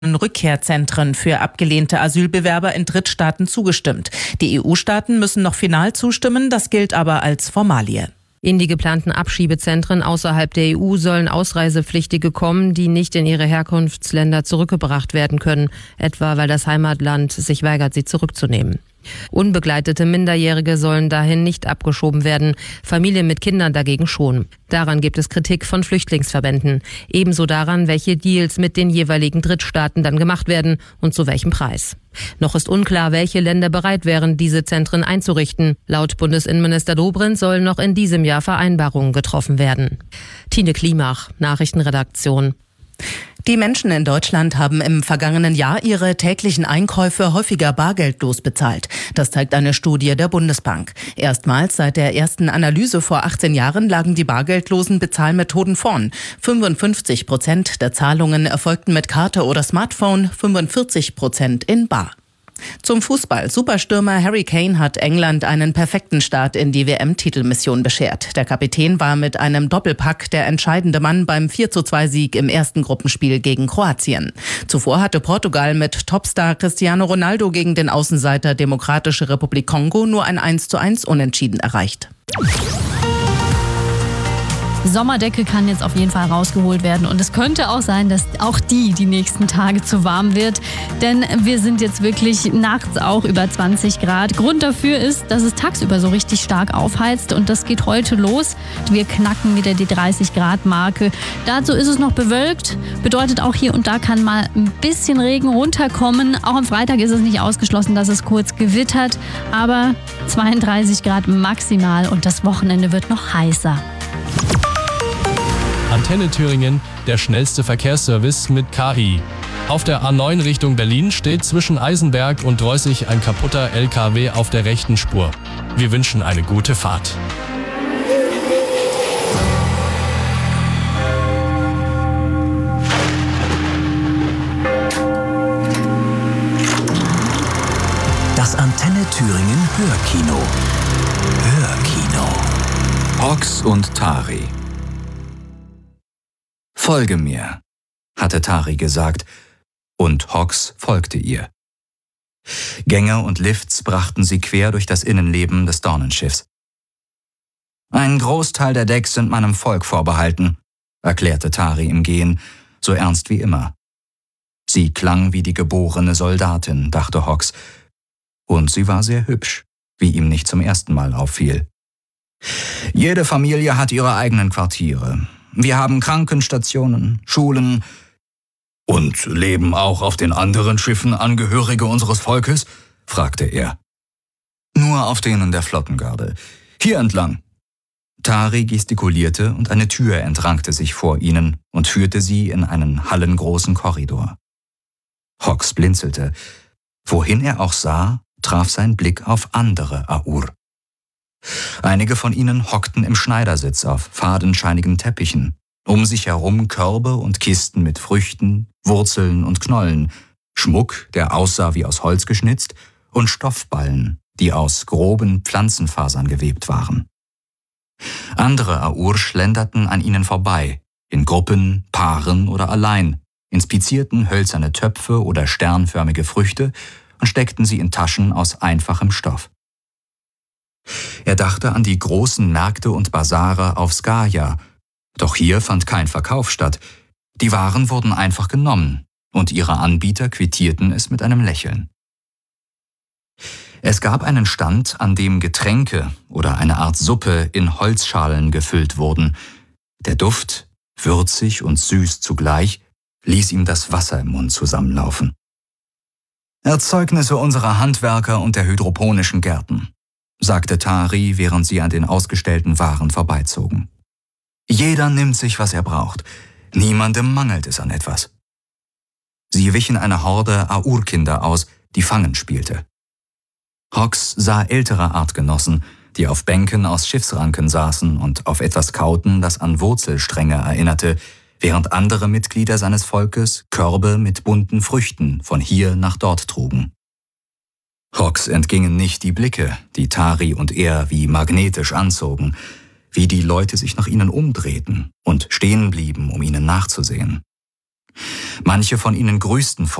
Rückkehrzentren für abgelehnte Asylbewerber in Drittstaaten zugestimmt. Die EU-Staaten müssen noch final zustimmen, das gilt aber als Formalie. In die geplanten Abschiebezentren außerhalb der EU sollen Ausreisepflichtige kommen, die nicht in ihre Herkunftsländer zurückgebracht werden können, etwa weil das Heimatland sich weigert, sie zurückzunehmen. Unbegleitete Minderjährige sollen dahin nicht abgeschoben werden, Familien mit Kindern dagegen schon. Daran gibt es Kritik von Flüchtlingsverbänden. Ebenso daran, welche Deals mit den jeweiligen Drittstaaten dann gemacht werden und zu welchem Preis. Noch ist unklar, welche Länder bereit wären, diese Zentren einzurichten. Laut Bundesinnenminister Dobrindt sollen noch in diesem Jahr Vereinbarungen getroffen werden. Tine Klimach, Nachrichtenredaktion. Die Menschen in Deutschland haben im vergangenen Jahr ihre täglichen Einkäufe häufiger bargeldlos bezahlt. Das zeigt eine Studie der Bundesbank. Erstmals seit der ersten Analyse vor 18 Jahren lagen die bargeldlosen Bezahlmethoden vorn. 55% der Zahlungen erfolgten mit Karte oder Smartphone, 45% in bar. Zum Fußball. Superstürmer Harry Kane hat England einen perfekten Start in die WM-Titelmission beschert. Der Kapitän war mit einem Doppelpack der entscheidende Mann beim 4:2-Sieg im ersten Gruppenspiel gegen Kroatien. Zuvor hatte Portugal mit Topstar Cristiano Ronaldo gegen den Außenseiter Demokratische Republik Kongo nur ein 1:1 Unentschieden erreicht. Sommerdecke kann jetzt auf jeden Fall rausgeholt werden und es könnte auch sein, dass auch die nächsten Tage zu warm wird, denn wir sind jetzt wirklich nachts auch über 20 Grad. Grund dafür ist, dass es tagsüber so richtig stark aufheizt und das geht heute los. Wir knacken wieder die 30 Grad Marke. Dazu ist es noch bewölkt, bedeutet auch hier und da kann mal ein bisschen Regen runterkommen. Auch am Freitag ist es nicht ausgeschlossen, dass es kurz gewittert, aber 32 Grad maximal und das Wochenende wird noch heißer. Antenne Thüringen, der schnellste Verkehrsservice mit KI. Auf der A9 Richtung Berlin steht zwischen Eisenberg und Dreußig ein kaputter LKW auf der rechten Spur. Wir wünschen eine gute Fahrt. Das Antenne Thüringen Hörkino. Hörkino. Hox und Tari. Folge mir, hatte Tari gesagt, und Hox folgte ihr. Gänge und Lifts brachten sie quer durch das Innenleben des Dornenschiffs. Ein Großteil der Decks sind meinem Volk vorbehalten, erklärte Tari im Gehen, so ernst wie immer. Sie klang wie die geborene Soldatin, dachte Hox, und sie war sehr hübsch, wie ihm nicht zum ersten Mal auffiel. Jede Familie hat ihre eigenen Quartiere. Wir haben Krankenstationen, Schulen. Und leben auch auf den anderen Schiffen Angehörige unseres Volkes? Fragte er. Nur auf denen der Flottengarde. Hier entlang. Tari gestikulierte und eine Tür entrankte sich vor ihnen und führte sie in einen hallengroßen Korridor. Hox blinzelte. Wohin er auch sah, traf sein Blick auf andere Aur. Einige von ihnen hockten im Schneidersitz auf fadenscheinigen Teppichen, um sich herum Körbe und Kisten mit Früchten, Wurzeln und Knollen, Schmuck, der aussah wie aus Holz geschnitzt, und Stoffballen, die aus groben Pflanzenfasern gewebt waren. Andere Aur schlenderten an ihnen vorbei, in Gruppen, Paaren oder allein, inspizierten hölzerne Töpfe oder sternförmige Früchte und steckten sie in Taschen aus einfachem Stoff. Er dachte an die großen Märkte und Basare auf Skaja, doch hier fand kein Verkauf statt. Die Waren wurden einfach genommen und ihre Anbieter quittierten es mit einem Lächeln. Es gab einen Stand, an dem Getränke oder eine Art Suppe in Holzschalen gefüllt wurden. Der Duft, würzig und süß zugleich, ließ ihm das Wasser im Mund zusammenlaufen. Erzeugnisse unserer Handwerker und der hydroponischen Gärten, sagte Tari, während sie an den ausgestellten Waren vorbeizogen. Jeder nimmt sich, was er braucht. Niemandem mangelt es an etwas. Sie wichen eine Horde Aur-Kinder aus, die Fangen spielte. Hox sah ältere Artgenossen, die auf Bänken aus Schiffsranken saßen und auf etwas kauten, das an Wurzelstränge erinnerte, während andere Mitglieder seines Volkes Körbe mit bunten Früchten von hier nach dort trugen. Hox entgingen nicht die Blicke, die Tari und er wie magnetisch anzogen, wie die Leute sich nach ihnen umdrehten und stehen blieben, um ihnen nachzusehen. Manche von ihnen grüßten